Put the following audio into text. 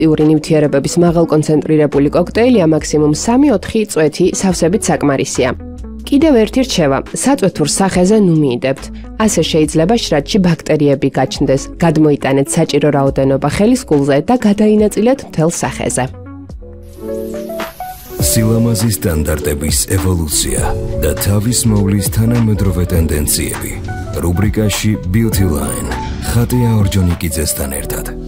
იური ნივთიერებების მაღალკონცენტრირებული კოქტეილია მაქსიმუმ 3-4 წვეთი სავსებით საკმარისია. კიდევ ერთი რჩევა, საწვეთურ სახეზე ნუ მიიდებთ. ასე შეიძლება შრატში ბაქტერიები გაჩნდეს, გადმოიტანეთ საჭირო რაოდენობა ხელისკულზე და გადაინაწილეთ მთელ სახეზე. სილამაზის სტანდარტების ევოლუცია და თავის მოვლის თანამედროვე ტენდენციები. რუბრიკაში Beauty Line ხატია ორჯონიკიძესთან ერთად.